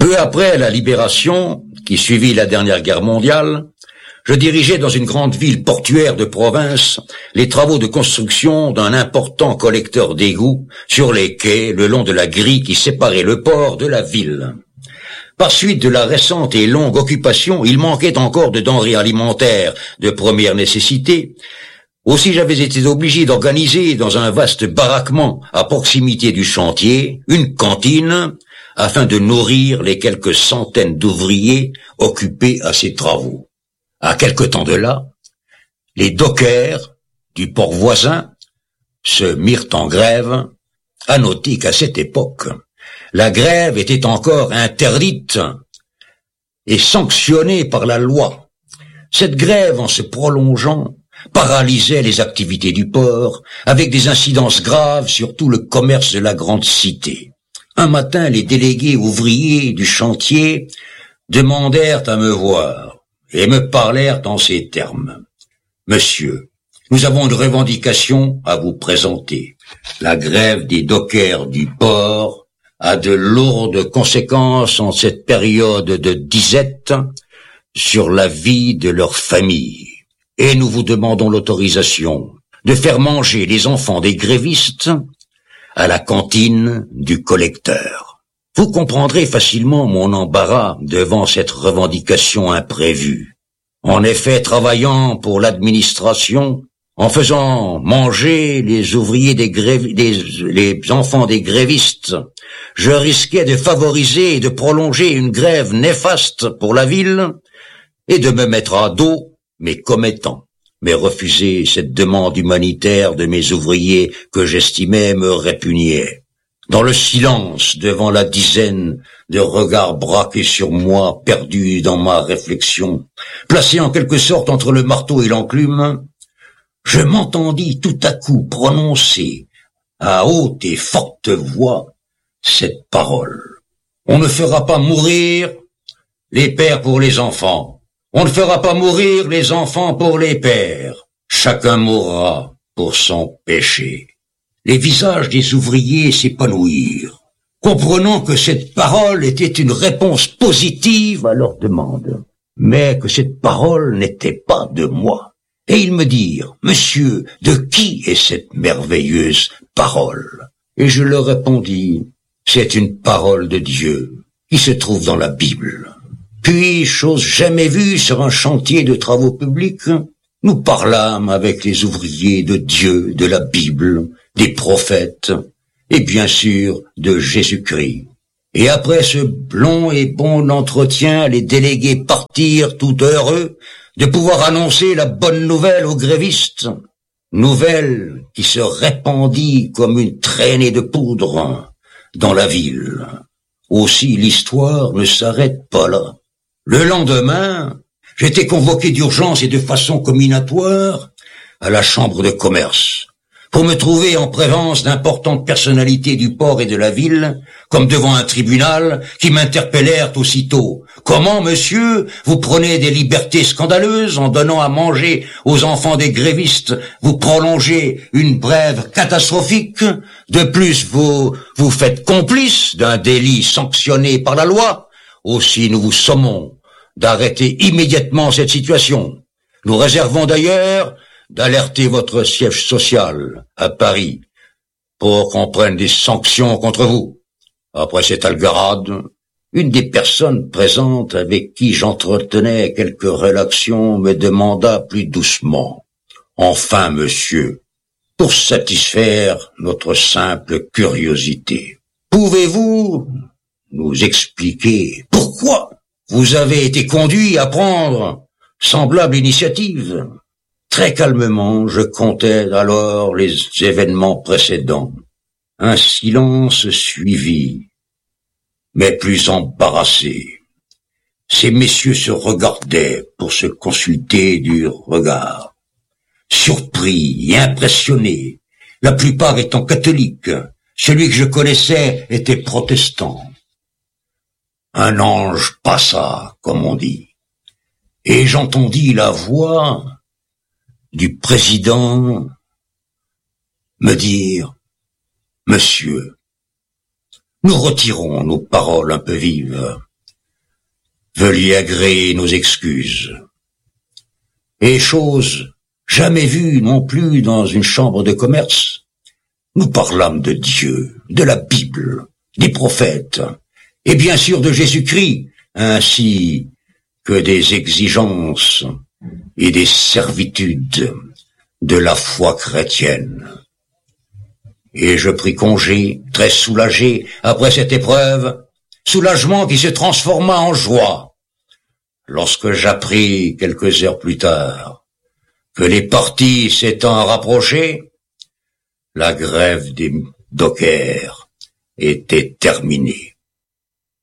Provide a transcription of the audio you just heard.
Peu après la libération, qui suivit la dernière guerre mondiale, je dirigeais dans une grande ville portuaire de province les travaux de construction d'un important collecteur d'égouts sur les quais le long de la grille qui séparait le port de la ville. Par suite de la récente et longue occupation, il manquait encore de denrées alimentaires de première nécessité. Aussi j'avais été obligé d'organiser dans un vaste baraquement à proximité du chantier une cantine afin de nourrir les quelques centaines d'ouvriers occupés à ces travaux. À quelque temps de là, les dockers du port voisin se mirent en grève. À noter qu'à cette époque, la grève était encore interdite et sanctionnée par la loi. Cette grève, en se prolongeant, paralysait les activités du port, avec des incidences graves sur tout le commerce de la grande cité. Un matin, les délégués ouvriers du chantier demandèrent à me voir et me parlèrent en ces termes. « Monsieur, nous avons une revendication à vous présenter. La grève des dockers du port a de lourdes conséquences en cette période de disette sur la vie de leur famille. Et nous vous demandons l'autorisation de faire manger les enfants des grévistes à la cantine du collecteur. » Vous comprendrez facilement mon embarras devant cette revendication imprévue. En effet, travaillant pour l'administration, en faisant manger les ouvriers les enfants des grévistes, je risquais de favoriser et de prolonger une grève néfaste pour la ville et de me mettre à dos mes commettants. Mais refuser cette demande humanitaire de mes ouvriers que j'estimais me répugnait. Dans le silence, devant la dizaine de regards braqués sur moi, perdu dans ma réflexion, placé en quelque sorte entre le marteau et l'enclume, je m'entendis tout à coup prononcer à haute et forte voix cette parole. On ne fera pas mourir les pères pour les enfants. On ne fera pas mourir les enfants pour les pères. Chacun mourra pour son péché. Les visages des ouvriers s'épanouirent, comprenant que cette parole était une réponse positive à leur demande, mais que cette parole n'était pas de moi. Et ils me dirent, « Monsieur, de qui est cette merveilleuse parole ?» Et je leur répondis, « C'est une parole de Dieu qui se trouve dans la Bible. » Puis, chose jamais vue sur un chantier de travaux publics, nous parlâmes avec les ouvriers de Dieu, de la Bible, des prophètes, et bien sûr de Jésus-Christ. Et après ce long et bon entretien, les délégués partirent tout heureux de pouvoir annoncer la bonne nouvelle aux grévistes, nouvelle qui se répandit comme une traînée de poudre dans la ville. Aussi l'histoire ne s'arrête pas là. Le lendemain, j'étais convoqué d'urgence et de façon combinatoire à la chambre de commerce, pour me trouver en présence d'importantes personnalités du port et de la ville, comme devant un tribunal, qui m'interpellèrent aussitôt. « Comment, monsieur, vous prenez des libertés scandaleuses en donnant à manger aux enfants des grévistes? Vous prolongez une grève catastrophique. De plus, vous faites complice d'un délit sanctionné par la loi. Aussi, nous vous sommons d'arrêter immédiatement cette situation. Nous réservons d'ailleurs d'alerter votre siège social à Paris pour qu'on prenne des sanctions contre vous. » Après cette algarade, une des personnes présentes avec qui j'entretenais quelques relations me demanda plus doucement, « Enfin, monsieur, pour satisfaire notre simple curiosité, pouvez-vous nous expliquer pourquoi vous avez été conduit à prendre semblable initiative ?» Très calmement, je contais alors les événements précédents. Un silence suivit, mais plus embarrassé. Ces messieurs se regardaient pour se consulter du regard. Surpris et impressionnés, la plupart étant catholiques, celui que je connaissais était protestant. Un ange passa, comme on dit, et j'entendis la voix du président me dire, « Monsieur, nous retirons nos paroles un peu vives. veuillez agréer nos excuses. Et chose jamais vue non plus dans une chambre de commerce, nous parlâmes de Dieu, de la Bible, des prophètes, et bien sûr de Jésus-Christ, ainsi que des exigences et des servitudes de la foi chrétienne. Et je pris congé, très soulagé, après cette épreuve, soulagement qui se transforma en joie, lorsque j'appris quelques heures plus tard que les partis s'étant rapprochés, la grève des dockers était terminée.